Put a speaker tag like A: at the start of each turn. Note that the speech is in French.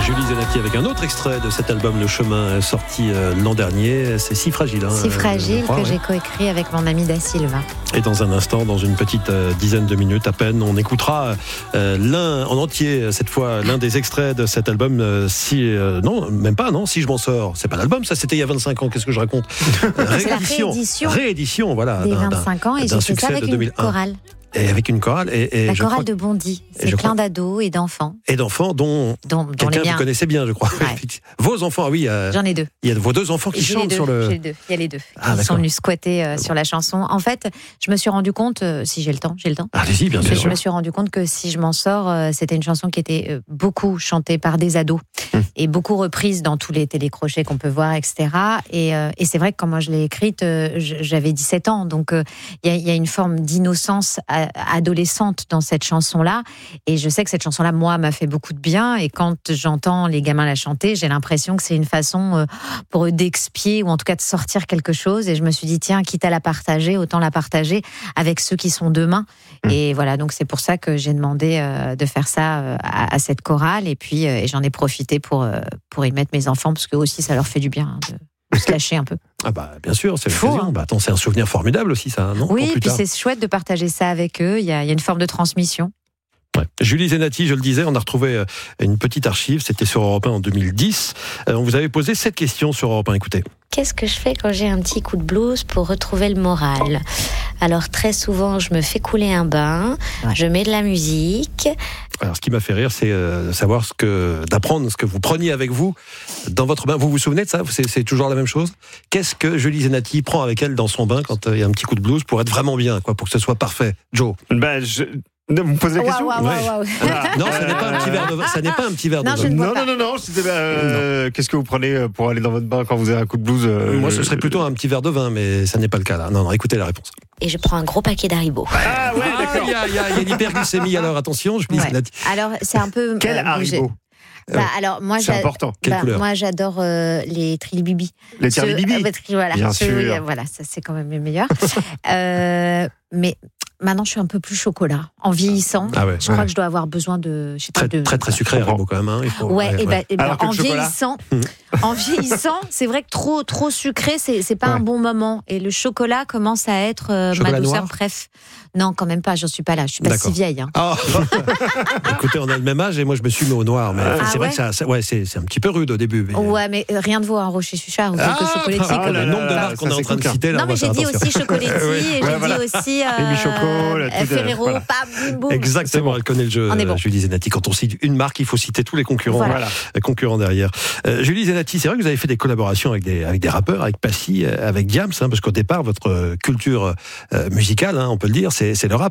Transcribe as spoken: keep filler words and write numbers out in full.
A: Julie Zenati avec un autre extrait de cet album Le Chemin, sorti euh, l'an dernier. C'est Si Fragile. Hein,
B: Si Fragile,
A: crois,
B: que
A: ouais.
B: j'ai coécrit avec mon ami Da Silva.
A: Et dans un instant, dans une petite euh, dizaine de minutes à peine, on écoutera euh, l'un en entier, cette fois, l'un des extraits de cet album. Euh, si euh, non, même pas, non. Si je m'en sors, c'est pas l'album, ça c'était il y a vingt-cinq ans. Qu'est-ce que je raconte?
B: C'est la réédition.
A: Réédition, voilà.
B: Des
A: d'un-
B: vingt-cinq ans, et
A: d'un
B: j'ai fait ça
A: succès
B: avec
A: de
B: une
A: deux mille un.
B: chorale.
A: Et avec une chorale. Et, et
B: La
A: je
B: chorale
A: crois,
B: de Bondy.
A: et
B: C'est
A: je
B: plein
A: crois-
B: d'ados et d'enfants.
A: et d'enfants dont
B: Dont, dont les
A: quelqu'un
B: miens.
A: vous connaissait bien, je crois.
B: Ouais.
A: Vos enfants, ah oui. euh,
B: J'en ai deux.
A: Il y a vos deux enfants qui
B: J'ai les
A: chantent
B: deux,
A: sur
B: j'ai
A: le.
B: les deux. Il y a les deux
A: Ah,
B: qui
A: d'accord.
B: sont venus squatter euh, sur la chanson. En fait, je me suis rendu compte, euh, si j'ai le temps, j'ai le temps.
A: Allez-y, bien sûr.
B: Je me suis rendu compte que Si je m'en sors, euh, c'était une chanson qui était euh, beaucoup chantée par des ados
A: Hum.
B: et beaucoup reprise dans tous les télécrochets qu'on peut voir, et cetera. Et, euh, et c'est vrai que quand moi je l'ai écrite, euh, j'avais dix-sept ans, donc il euh, y, y a une forme d'innocence a- adolescente dans cette chanson-là. Et je sais que cette chanson-là, moi, m'a fait beaucoup de bien. Et quand j'entends les gamins la chanter, j'ai l'impression que c'est une façon euh, pour eux d'expier ou en tout cas de sortir quelque chose. Et je me suis dit, tiens, quitte à la partager, autant la partager avec ceux qui sont demain.
A: Mmh.
B: Et voilà, donc c'est pour ça que j'ai demandé euh, de faire ça euh, à, à cette chorale. Et puis euh, et j'en ai profité pour, euh, pour y mettre mes enfants, parce que aussi ça leur fait du bien hein, de, de se lâcher un peu.
A: Ah bah bien sûr, c'est
B: Faut,
A: l'occasion.
B: hein.
A: Bah attends, c'est un souvenir formidable aussi, ça, non?
B: Oui,
A: Pour
B: et
A: plus
B: puis
A: tard.
B: c'est chouette de partager ça avec eux. Il y a, il y a une forme de transmission.
A: Ouais. Julie Zenati, je le disais, on a retrouvé euh, une petite archive, c'était sur Europe un en deux mille dix. Euh, on vous avait posé cette question sur Europe un, écoutez.
C: Qu'est-ce que je fais quand j'ai un petit coup de blues pour retrouver le moral? Alors très souvent, je me fais couler un bain,
B: Ouais.
C: je mets de la musique.
A: Alors ce qui m'a fait rire, c'est euh, savoir ce que, d'apprendre ce que vous preniez avec vous dans votre bain. Vous vous souvenez de ça? C'est, c'est toujours la même chose? Qu'est-ce que Julie Zenati prend avec elle dans son bain quand euh, il y a un petit coup de blues pour être vraiment bien, quoi, pour que ce soit parfait? Joe?
D: Ben, je... Vous me posez la question?
B: Waouh, waouh,
A: Ouais.
B: waouh, waouh.
A: Non, ça n'est pas un petit verre de vin. Ça n'est pas un petit verre
B: Non,
A: de
B: je
A: vin.
B: ne bois
D: Non,
B: pas.
D: non, non, non, c'était, euh, qu'est-ce que vous prenez pour aller dans votre bain quand vous avez un coup de blues? euh,
A: Moi, ce serait plutôt un petit verre de vin, mais ça n'est pas le cas là. Non, non, écoutez la réponse.
C: Et je prends un gros paquet d'Haribo.
D: Ah ouais,
A: Ah,
D: d'accord.
A: il y a, il y a- il y a l'hyperglycémie, alors attention, Julie
B: Ouais.
A: Zenati.
B: Alors c'est un peu.
D: Quel
B: euh,
D: Haribo?
B: bougé. Bah, alors moi,
D: C'est
B: j'a-
D: important.
A: Quelle
B: bah,
A: couleur?
B: moi j'adore euh, les Trilibibis.
D: Les
B: Ceux-
D: Trilibibis?
B: euh, tri- voilà,
D: Bien
B: ceux-
D: sûr.
B: euh, voilà, ça c'est quand même les meilleurs. euh, mais maintenant je suis un peu plus chocolat. En vieillissant,
A: Ah ouais.
B: je crois
D: Ouais.
B: que je dois avoir besoin de, je sais pas,
A: Très,
B: de
A: très, très sucré,
D: comprends.
A: Haribo, quand même. Hein. Il faut,
B: Ouais, et ben, eh ben,
D: Alors que
B: en
D: le chocolat
B: vieillissant, en vieillissant, c'est vrai que trop, trop sucré, c'est, c'est pas
D: Ouais.
B: un bon moment. Et le chocolat commence à être euh, ma
A: Chocolat
B: douceur
A: noir
B: préf. Non, quand même pas. J'en suis pas là. Je suis pas
A: D'accord.
B: si vieille. Hein.
A: Ah. Écoutez, on a le même âge et moi je me suis mis au noir. Mais
B: Ah
A: c'est vrai
B: ouais
A: que ça, ça- ouais, c'est, c'est un petit peu rude au début. Mais...
B: Ouais, mais euh, rien de vaut un Rocher Suchard ou quelque
A: Ah,
B: chocolatier.
A: ah,
B: comme
A: le
D: là
A: nombre de
D: là,
A: marques
D: ça,
A: qu'on est en
D: c'est
A: train de
D: cool,
A: citer là.
B: Non,
A: on
B: mais
A: va
B: j'ai
A: faire
B: dit
A: attention.
B: aussi chocolatier, et
D: Ouais,
B: j'ai
D: voilà.
B: dit aussi
D: Les Michocos, là, tout,
B: Ferrero,
D: voilà.
B: pam, bim, boum.
A: Exactement, elle connaît le jeu,
B: On est bon.
A: euh, Julie Zenati. Quand on cite une marque, il faut citer tous les concurrents,
B: Voilà.
D: Voilà.
A: euh, concurrents derrière. Euh, Julie Zenati, c'est vrai que vous avez fait des collaborations avec des, avec des rappeurs, avec Passy, euh, avec Diams, hein, parce qu'au départ, votre euh, culture euh, musicale, hein, on peut le dire, c'est, c'est le rap.